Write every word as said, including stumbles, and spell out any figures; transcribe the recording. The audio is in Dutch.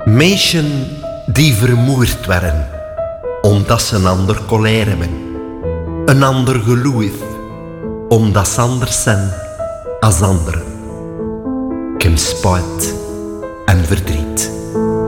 Meisjen die vermoord werden, omdat ze een ander colère hebben. Een ander geloof, omdat ze anders zijn als anderen. Ik heb spijt en verdriet.